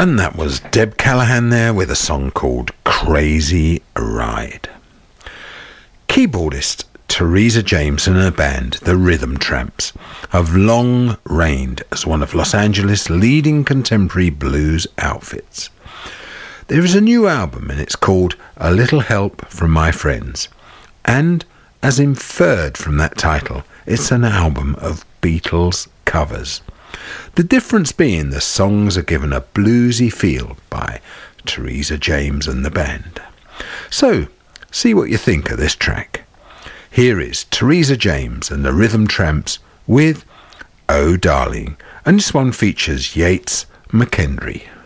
And that was Deb Callahan there with a song called Crazy Ride. Keyboardist Teresa James and her band, the Rhythm Tramps, have long reigned as one of Los Angeles' leading contemporary blues outfits. There is a new album and it's called A Little Help from My Friends. And as inferred from that title, it's an album of Beatles covers. The difference being the songs are given a bluesy feel by Teresa James and the band. So, see what you think of this track. Here is Teresa James and the Rhythm Tramps with Oh Darling, and this one features Yates McKendry.